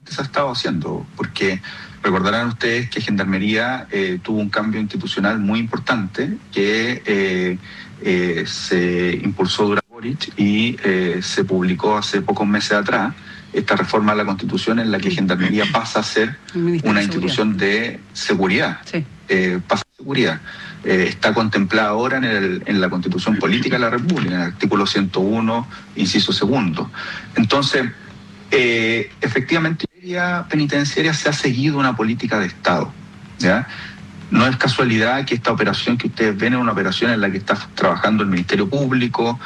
se ha estado haciendo, porque recordarán ustedes que Gendarmería tuvo un cambio institucional muy importante que se impulsó durante Boric y se publicó hace pocos meses atrás esta reforma a la Constitución en la que Gendarmería pasa a ser una institución de seguridad. Sí. Pasa a seguridad. Está contemplada ahora en la Constitución Política de la República, en el artículo 101, inciso segundo. Entonces, efectivamente, en materia penitenciaria se ha seguido una política de Estado, ¿ya? No es casualidad que esta operación que ustedes ven es una operación en la que está trabajando el Ministerio Público,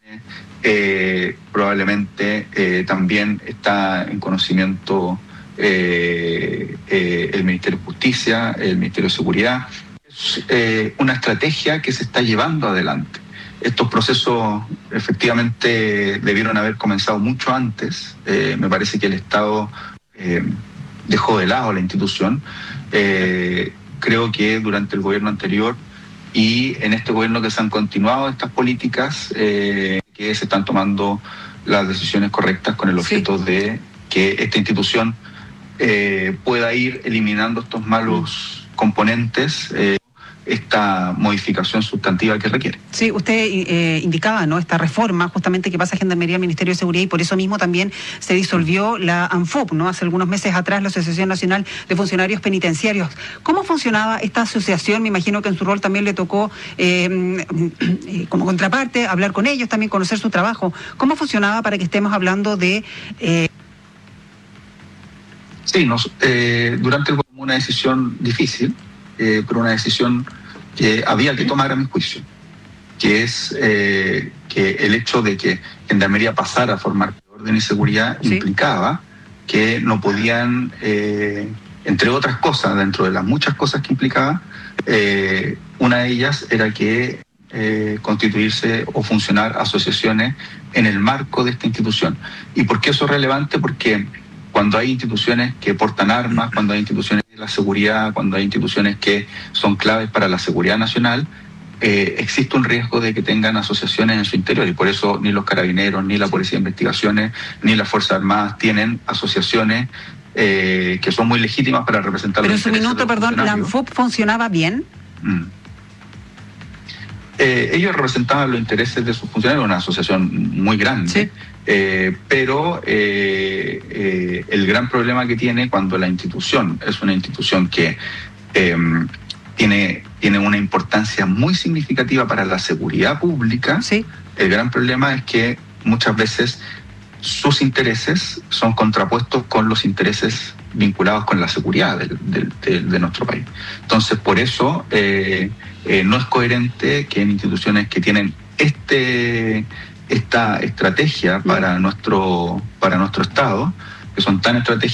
probablemente también está en conocimiento el Ministerio de Justicia, el Ministerio de Seguridad. Es una estrategia que se está llevando adelante. Estos procesos efectivamente debieron haber comenzado mucho antes. Me parece que el Estado dejó de lado la institución. Creo que durante el gobierno anterior y en este gobierno que se han continuado estas políticas, que se están tomando las decisiones correctas con el objeto de que esta institución pueda ir eliminando estos malos componentes, esta modificación sustantiva que requiere. Sí, usted indicaba, ¿no?, esta reforma justamente que pasa a Gendarmería al Ministerio de Seguridad, y por eso mismo también se disolvió la ANFUP, ¿no?, hace algunos meses atrás, la Asociación Nacional de Funcionarios Penitenciarios. ¿Cómo funcionaba esta asociación? Me imagino que en su rol también le tocó, como contraparte, hablar con ellos, también conocer su trabajo. ¿Cómo funcionaba para que estemos hablando de...? Sí, durante el gobierno una decisión difícil, pero una decisión que había que tomar a mi juicio, que es que el hecho de que Gendarmería pasara a formar orden y seguridad implicaba que no podían, entre otras cosas, dentro de las muchas cosas que implicaba, una de ellas era que constituirse o funcionar asociaciones en el marco de esta institución. ¿Y por qué eso es relevante? Porque cuando hay instituciones que portan armas, cuando hay instituciones de la seguridad, cuando hay instituciones que son claves para la seguridad nacional, existe un riesgo de que tengan asociaciones en su interior, y por eso ni los carabineros, ni la Policía de Investigaciones, ni las Fuerzas Armadas tienen asociaciones que son muy legítimas para representar los intereses de los funcionarios. Pero en su minuto, perdón, ¿la ANFUP funcionaba bien? Ellos representaban los intereses de sus funcionarios, una asociación muy grande, pero el gran problema que tiene cuando la institución es una institución que tiene una importancia muy significativa para la seguridad pública, el gran problema es que muchas veces sus intereses son contrapuestos con los intereses vinculados con la seguridad de nuestro país. Entonces, por eso no es coherente que en instituciones que tienen esta estrategia para nuestro Estado, que son tan estratégicas,